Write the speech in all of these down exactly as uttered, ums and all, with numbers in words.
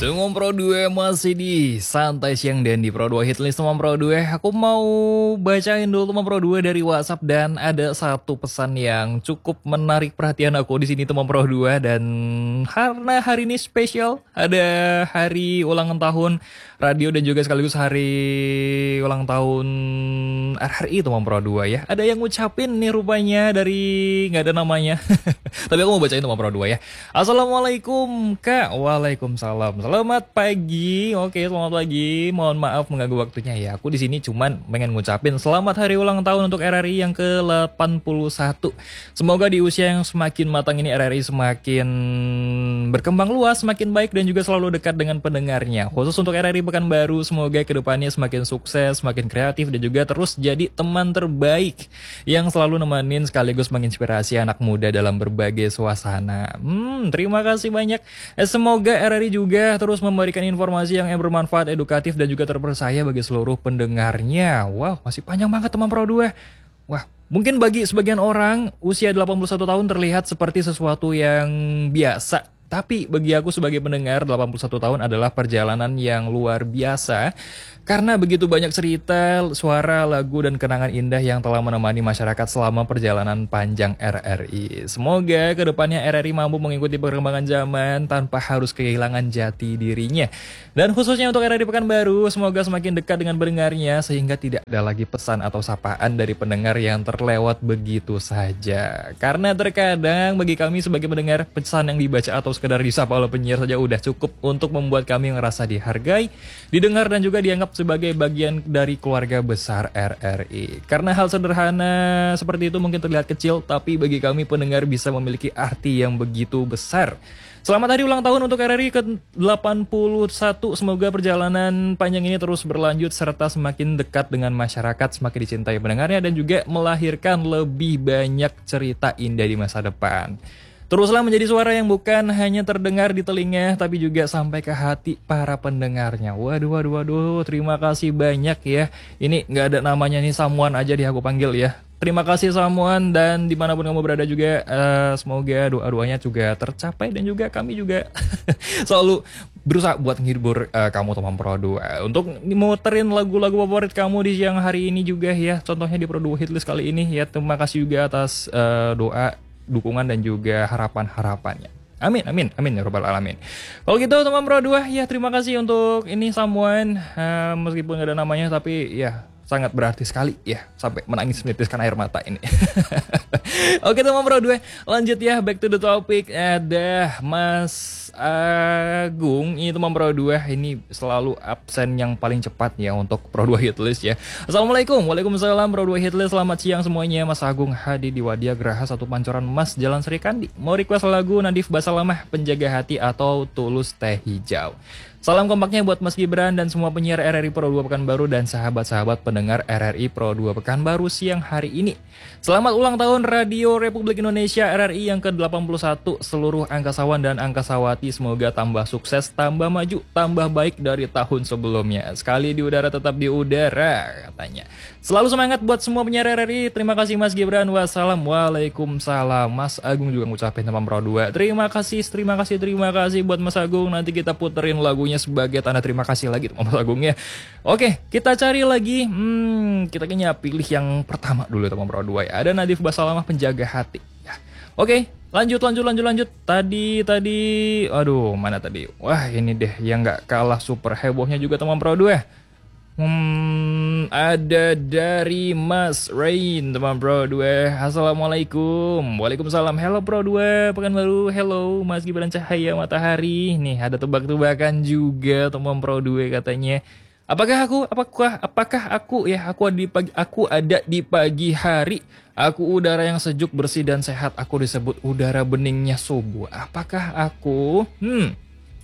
Tunggu Pro dua masih di Santai Siang dan di Pro dua Hitlist teman Pro dua. Aku mau bacain dulu teman Pro dua dari WhatsApp dan ada satu pesan yang cukup menarik perhatian aku di sini teman Pro dua, dan karena hari ini spesial, ada hari ulang tahun radio dan juga sekaligus hari ulang tahun R R I teman Pro dua ya. Ada yang ngucapin nih rupanya dari nggak ada namanya. Tapi aku mau bacain teman Pro dua ya. Assalamualaikum Kak. Waalaikumsalam. Selamat pagi. Oke, selamat pagi. Mohon maaf mengganggu waktunya ya. Aku di sini cuman pengen ngucapin selamat hari ulang tahun untuk R R I yang ke delapan puluh satu. Semoga di usia yang semakin matang ini R R I semakin berkembang luas, semakin baik dan juga selalu dekat dengan pendengarnya. Khusus untuk R R I Pekanbaru, semoga kedepannya semakin sukses, semakin kreatif dan juga terus jadi teman terbaik yang selalu nemenin sekaligus menginspirasi anak muda dalam berbagai suasana. Hmm, terima kasih banyak. Eh, semoga R R I juga terus memberikan informasi yang bermanfaat, edukatif dan juga terpercaya bagi seluruh pendengarnya. Wow, masih panjang banget teman Pro dua. Wah, mungkin bagi sebagian orang usia delapan puluh satu tahun terlihat seperti sesuatu yang biasa. Tapi bagi aku sebagai pendengar, delapan puluh satu tahun adalah perjalanan yang luar biasa. Karena begitu banyak cerita, suara, lagu, dan kenangan indah yang telah menemani masyarakat selama perjalanan panjang R R I. Semoga kedepannya R R I mampu mengikuti perkembangan zaman tanpa harus kehilangan jati dirinya. Dan khususnya untuk R R I Pekanbaru, semoga semakin dekat dengan pendengarnya sehingga tidak ada lagi pesan atau sapaan dari pendengar yang terlewat begitu saja. Karena terkadang bagi kami sebagai pendengar, pesan yang dibaca atau sekedar disapa oleh penyiar saja udah cukup untuk membuat kami ngerasa dihargai, didengar dan juga dianggap sebagai bagian dari keluarga besar R R I. Karena hal sederhana seperti itu mungkin terlihat kecil, tapi bagi kami pendengar bisa memiliki arti yang begitu besar. Selamat hari ulang tahun untuk R R I ke delapan puluh satu. Semoga perjalanan panjang ini terus berlanjut serta semakin dekat dengan masyarakat, semakin dicintai pendengarnya dan juga melahirkan lebih banyak cerita indah di masa depan. Teruslah menjadi suara yang bukan hanya terdengar di telinga, tapi juga sampai ke hati para pendengarnya. Waduh, waduh, waduh, terima kasih banyak ya. Ini nggak ada namanya nih, Samuan aja di aku panggil ya. Terima kasih Samuan, dan dimanapun kamu berada juga, uh, semoga doa-doanya juga tercapai dan juga kami juga selalu berusaha buat menghibur uh, kamu teman Pro dua. Untuk muterin lagu-lagu favorit kamu di siang hari ini juga ya, contohnya di Pro dua Hitlist kali ini ya. Terima kasih juga atas uh, doa, dukungan dan juga harapan-harapannya. Amin, amin, amin ya robbal alamin. Kalau gitu teman Pro dua ya, terima kasih untuk ini Samuan, uh, meskipun gak ada namanya tapi ya sangat berarti sekali ya, sampai menangis menitiskan air mata ini. Oke teman Pro dua, lanjut ya, back to the topic. Ada Mas Agung, ini teman Pro dua, ini selalu absen yang paling cepat ya untuk Pro dua Hitlist ya. Assalamualaikum. Waalaikumsalam Pro dua Hitlist, selamat siang semuanya. Mas Agung Hadi di Wadia Graha satu Pancoran Mas, Jalan Serikandi. Mau request lagu Nadif Basalamah, Penjaga Hati atau Tulus Teh Hijau. Salam kompaknya buat Mas Gibran dan semua penyiar R R I Pro dua Pekanbaru dan sahabat-sahabat pendengar R R I Pro dua Pekanbaru siang hari ini. Selamat ulang tahun Radio Republik Indonesia R R I yang ke delapan puluh satu. Seluruh angkasawan dan angkasawati semoga tambah sukses, tambah maju, tambah baik dari tahun sebelumnya. Sekali di udara tetap di udara katanya. Selalu semangat buat semua penyiar R R I. Terima kasih Mas Gibran. Wassalam. Waalaikumsalam. Mas Agung juga ngucapin teman Pro dua. Terima kasih, terima kasih, terima kasih buat Mas Agung. Nanti kita puterin lagunya sebagai tanda terima kasih lagi teman Mas Agung ya. Oke, kita cari lagi. Hmm, kita kayaknya pilih yang pertama dulu teman Pro dua ya. Ada Nadif Basalamah, Penjaga Hati ya. Oke, lanjut lanjut lanjut lanjut. Tadi tadi aduh, mana tadi? Wah, ini deh yang nggak kalah super hebohnya juga teman Pro dua. Hmm, ada dari Mas Rain teman Pro dua. Assalamualaikum. Waalaikumsalam. Hello Pro dua Pekanbaru. Hello Mas Gibran Cahaya Matahari. Nih ada tebak-tebakan juga teman Pro dua katanya. Apakah aku apakah apakah aku ya aku ada di pagi aku ada di pagi hari. Aku udara yang sejuk, bersih dan sehat. Aku disebut udara beningnya subuh. Apakah aku? Hmm.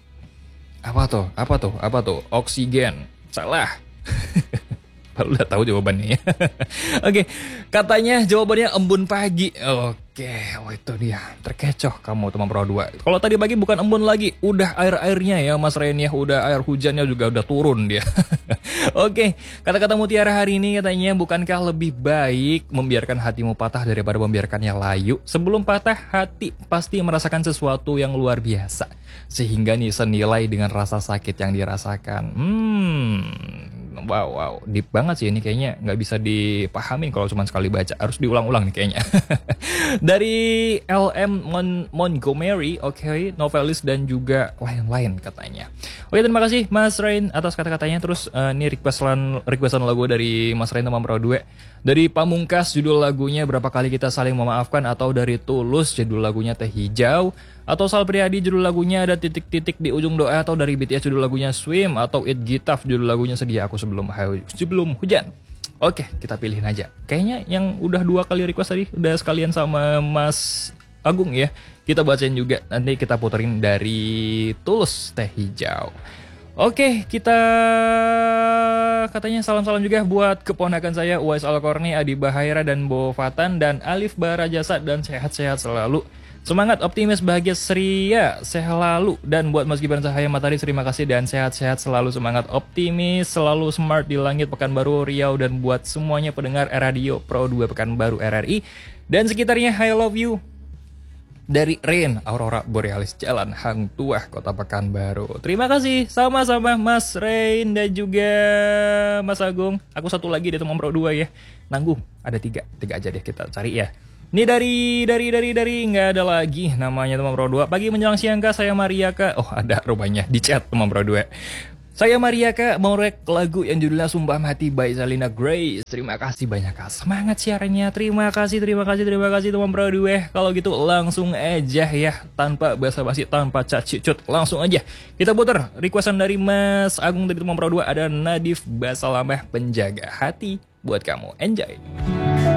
Apa tuh? Apa tuh? Apa tuh? Oksigen. Salah. Baru udah tahu jawabannya ya. Oke, katanya jawabannya embun pagi. Oke. Oke, oh itu dia. Terkecoh kamu teman Pro dua. Kalau tadi pagi bukan embun lagi, udah air-airnya ya Mas Ren ya, udah air hujannya juga udah turun dia. Oke, kata-kata mutiara hari ini katanya, bukankah lebih baik membiarkan hatimu patah daripada membiarkannya layu? Sebelum patah hati pasti merasakan sesuatu yang luar biasa, sehingga nih senilai dengan rasa sakit yang dirasakan. Hmm, wow, wow, deep banget sih ini, kayaknya nggak bisa dipahamin kalau cuma sekali baca, harus diulang-ulang nih kayaknya. Dari L M Mon Montgomery, oke, okay, novelis dan juga lain-lain katanya. Oke, terima kasih Mas Rain atas kata-katanya. Terus uh, ini requestan requestan lagu dari Mas Rain teman Pro dua. Dari Pamungkas judul lagunya Berapa Kali Kita Saling Memaafkan, atau dari Tulus judul lagunya Teh Hijau, atau Sal Priadi judul lagunya Ada Titik-Titik di Ujung Doa, atau dari B T S judul lagunya Swim, atau It Gitaf judul lagunya Sedia Aku Sebelum Sebelum Hujan. Oke, kita pilihin aja. Kayaknya yang udah dua kali request tadi udah sekalian sama Mas Agung ya. Kita bacain juga, nanti kita puterin dari Tulus Teh Hijau. Oke, kita katanya salam-salam juga buat keponakan saya Uwais Alkorni, Adi Bahaira, dan Bo Fatan, dan Alif Barajasa, dan sehat-sehat selalu. Semangat, optimis, bahagia, ceria, sehat selalu. Dan buat Mas Gibran Cahaya Matahari, terima kasih dan sehat-sehat selalu. Semangat, optimis, selalu smart di langit Pekanbaru Riau. Dan buat semuanya pendengar Radio Pro dua Pekanbaru R R I dan sekitarnya, I love you. Dari Rain, Aurora Borealis, Jalan Hang Tuah, Kota Pekanbaru. Terima kasih, sama-sama Mas Rain dan juga Mas Agung. Aku satu lagi dari teman Pro dua ya. Nanggung, ada tiga, tiga aja deh kita cari ya. Ini dari, dari, dari, dari, nggak ada lagi namanya teman Pro dua. Pagi menjelang siang kak, saya Mariaka. Oh ada rupanya, di chat teman Pro dua. Saya Mariaka, mau rek lagu yang judulnya Sumpah Mati by Selena Grace. Terima kasih banyak kak, semangat siarannya. Terima kasih, terima kasih, terima kasih teman Pro dua. Kalau gitu langsung aja ya, tanpa basa-basi, tanpa cacicut, langsung aja kita putar requestan dari Mas Agung dari teman Pro dua. Ada Nadif Basalamah, Penjaga Hati buat kamu. Enjoy.